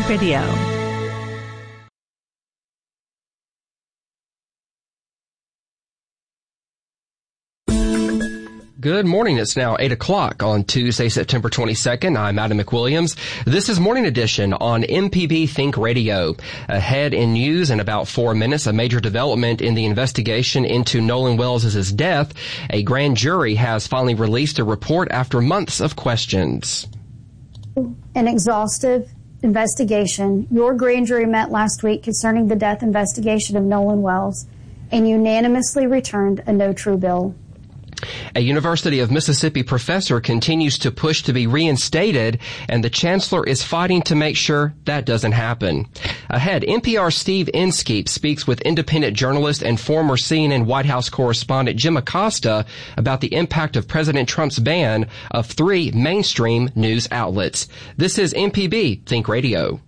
Radio. Good morning. It's now 8 o'clock on Tuesday, September 22nd. I'm Adam McWilliams. This is Morning Edition on MPB Think Radio. Ahead in news in about 4 minutes, a major development in the investigation into Nolan Wells' death. A grand jury has finally released a report after months of questions. An exhaustive investigation. Your grand jury met last week concerning the death investigation of Nolan Wells and unanimously returned a no true bill. A University of Mississippi professor continues to push to be reinstated, and the chancellor is fighting to make sure that doesn't happen. Ahead, NPR's Steve Inskeep speaks with independent journalist and former CNN White House correspondent Jim Acosta about the impact of President Trump's ban of 3 mainstream news outlets. This is MPB Think Radio.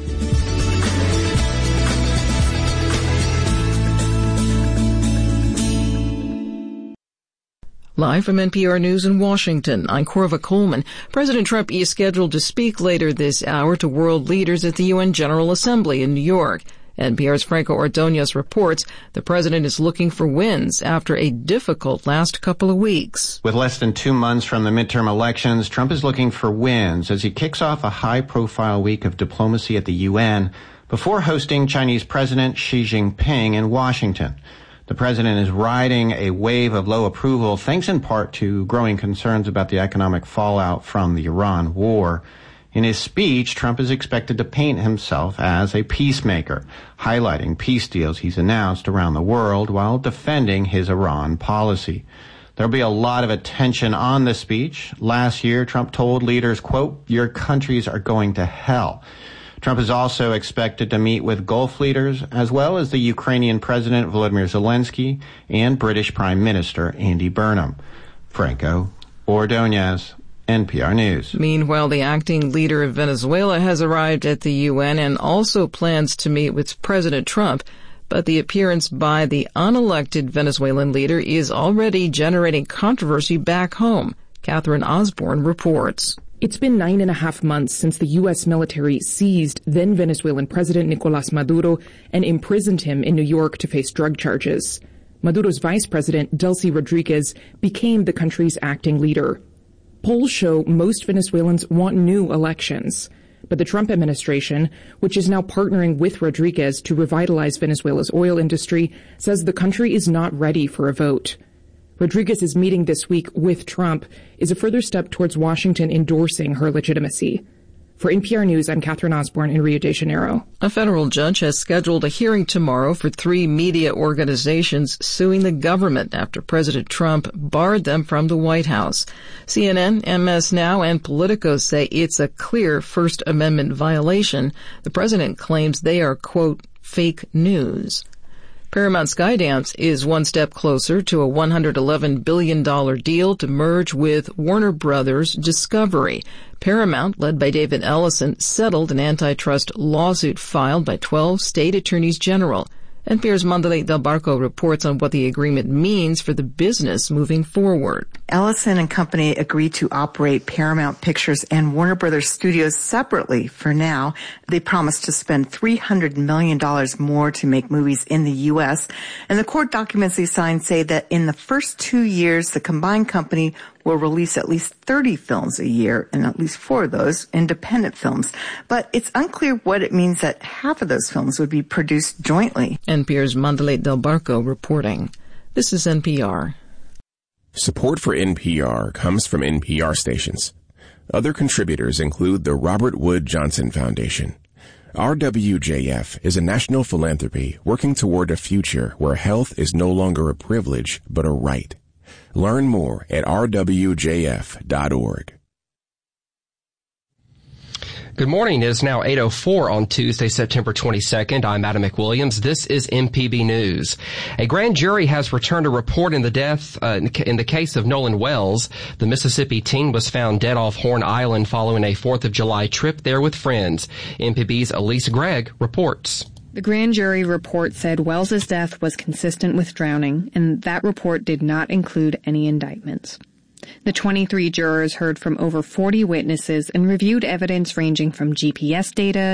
Live from NPR News in Washington, I'm Corva Coleman. President Trump is scheduled to speak later this hour to world leaders at the UN General Assembly in New York. NPR's Franco Ordonez reports the president is looking for wins after a difficult last couple of weeks. With less than 2 months from the midterm elections, Trump is looking for wins as he kicks off a high-profile week of diplomacy at the UN before hosting Chinese President Xi Jinping in Washington. The president is riding a wave of low approval, thanks in part to growing concerns about the economic fallout from the Iran war. In his speech, Trump is expected to paint himself as a peacemaker, highlighting peace deals he's announced around the world while defending his Iran policy. There'll be a lot of attention on the speech. Last year, Trump told leaders, quote, "Your countries are going to hell." Trump is also expected to meet with Gulf leaders, as well as the Ukrainian President Volodymyr Zelensky and British Prime Minister Andy Burnham. Franco Ordonez, NPR News. Meanwhile, the acting leader of Venezuela has arrived at the UN and also plans to meet with President Trump. But the appearance by the unelected Venezuelan leader is already generating controversy back home. Catherine Osborne reports. It's been 9.5 months since the U.S. military seized then Venezuelan President Nicolas Maduro and imprisoned him in New York to face drug charges. Maduro's vice president, Delcy Rodriguez, became the country's acting leader. Polls show most Venezuelans want new elections. But the Trump administration, which is now partnering with Rodriguez to revitalize Venezuela's oil industry, says the country is not ready for a vote. Rodriguez's meeting this week with Trump is a further step towards Washington endorsing her legitimacy. For NPR News, I'm Catherine Osborne in Rio de Janeiro. A federal judge has scheduled a hearing tomorrow for 3 media organizations suing the government after President Trump barred them from the White House. CNN, MS Now, and Politico say it's a clear First Amendment violation. The president claims they are, quote, fake news. Paramount Skydance is one step closer to a $111 billion deal to merge with Warner Brothers Discovery. Paramount, led by David Ellison, settled an antitrust lawsuit filed by 12 state attorneys general. NPR's Mandalay Del Barco reports on what the agreement means for the business moving forward. Ellison and Company agreed to operate Paramount Pictures and Warner Brothers Studios separately for now. They promised to spend $300 million more to make movies in the U.S. And the court documents they signed say that in the first 2 years, the combined company will release at least 30 films a year, and at least 4 of those independent films. But it's unclear what it means that half of those films would be produced jointly. NPR's Mandalay Del Barco reporting. This is NPR. Support for NPR comes from NPR stations. Other contributors include the Robert Wood Johnson Foundation. RWJF is a national philanthropy working toward a future where health is no longer a privilege, but a right. Learn more at rwjf.org. Good morning. It is now 8:04 on Tuesday, September 22nd. I'm Adam McWilliams. This is MPB News. A grand jury has returned a report in the death in the case of Nolan Wells. The Mississippi teen was found dead off Horn Island following a 4th of July trip there with friends. MPB's Elise Gregg reports. The grand jury report said Wells's death was consistent with drowning, and that report did not include any indictments. The 23 jurors heard from over 40 witnesses and reviewed evidence ranging from GPS data